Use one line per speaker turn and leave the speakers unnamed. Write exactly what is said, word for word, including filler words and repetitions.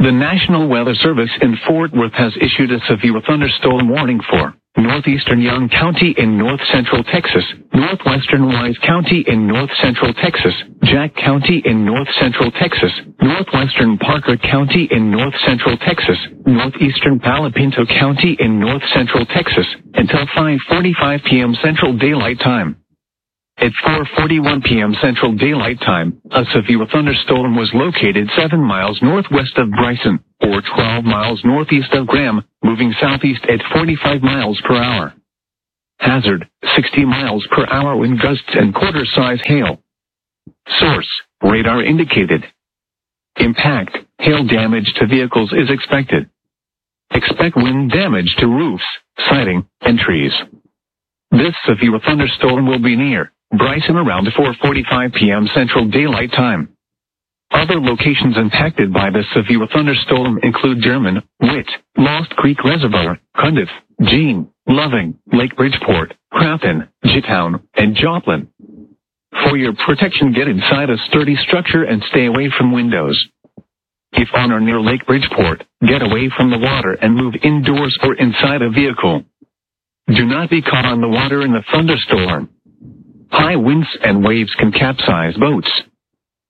The National Weather Service in Fort Worth has issued a severe thunderstorm warning for northeastern Young County in north-central Texas, northwestern Wise County in north-central Texas, Jack County in north-central Texas, northwestern Parker County in north-central Texas, northeastern Palo Pinto County in north-central Texas, until five forty-five p.m. Central Daylight Time. At four forty-one p.m. Central Daylight Time, a severe thunderstorm was located seven miles northwest of Bryson, or twelve miles northeast of Graham, moving southeast at forty-five miles per hour. Hazard, sixty miles per hour wind gusts and quarter-size hail. Source, radar indicated. Impact, hail damage to vehicles is expected. Expect wind damage to roofs, siding, and trees. This severe thunderstorm will be near Bryson around four forty-five p.m. Central Daylight Time. Other locations impacted by this severe thunderstorm include German, Witt, Lost Creek Reservoir, Cundiff, Jean, Loving, Lake Bridgeport, Crafton, Jitown, and Joplin. For your protection, get inside a sturdy structure and stay away from windows. If on or near Lake Bridgeport, get away from the water and move indoors or inside a vehicle. Do not be caught on the water in the thunderstorm. High winds and waves can capsize boats.